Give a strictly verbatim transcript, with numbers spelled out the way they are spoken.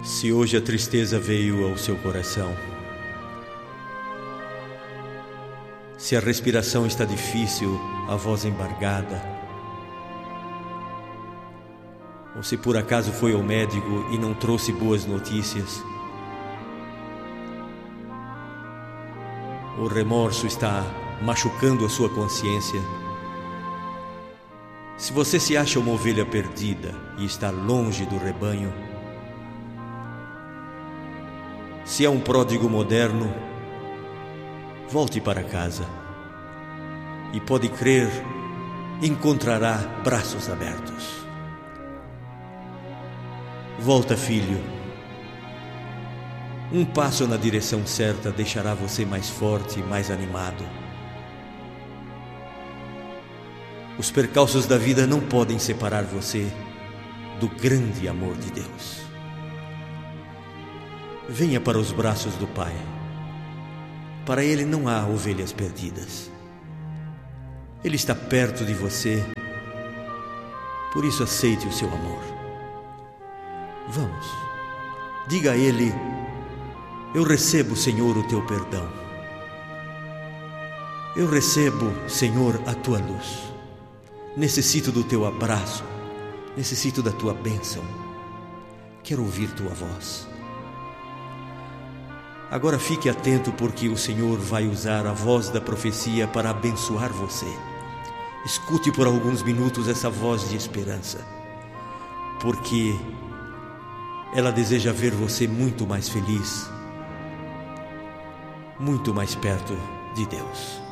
Se hoje a tristeza veio ao seu coração, se a respiração está difícil, a voz embargada, ou se por acaso foi ao médico e não trouxe boas notícias, o remorso está machucando a sua consciência, se você se acha uma ovelha perdida e está longe do rebanho, se é um pródigo moderno, volte para casa e pode crer, encontrará braços abertos. Volta, filho. Um passo na direção certa deixará você mais forte e mais animado. Os percalços da vida não podem separar você do grande amor de Deus. Venha para os braços do Pai. Para Ele não há ovelhas perdidas. Ele está perto de você. Por isso aceite o seu amor. Vamos, diga a Ele: eu recebo, Senhor, o teu perdão. Eu recebo, Senhor, a tua luz. Necessito do teu abraço. Necessito da tua bênção. Quero ouvir tua voz. Agora fique atento, porque o Senhor vai usar a voz da profecia para abençoar você. Escute por alguns minutos essa voz de esperança, porque ela deseja ver você muito mais feliz, muito mais perto de Deus.